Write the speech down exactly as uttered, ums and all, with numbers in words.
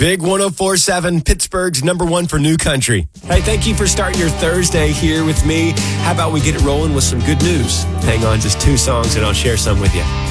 Big one oh four point seven, Pittsburgh's number one for new country. Hey, thank you for starting your Thursday here with me. How about we get it rolling with some good news? Hang on, just two songs and I'll share some with you.